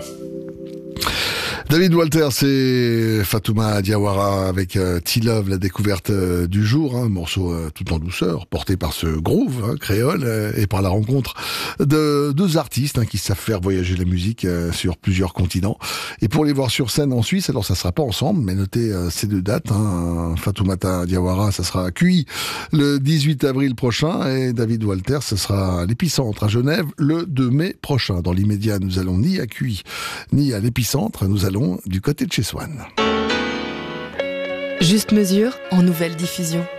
David Walter, c'est Fatouma Diawara avec T-Love, la découverte du jour, un morceau tout en douceur, porté par ce groove créole et par la rencontre de deux artistes qui savent faire voyager la musique sur plusieurs continents. Et pour les voir sur scène en Suisse, alors ça sera pas ensemble, mais notez ces deux dates. Fatoumata Diawara, ça sera à QI le 18 avril prochain, et David Walter, ce sera à l'Épicentre à Genève le 2 mai prochain. Dans l'immédiat, nous allons ni à QI ni à l'Épicentre, nous allons du côté de chez Swan. Juste mesure en nouvelle diffusion.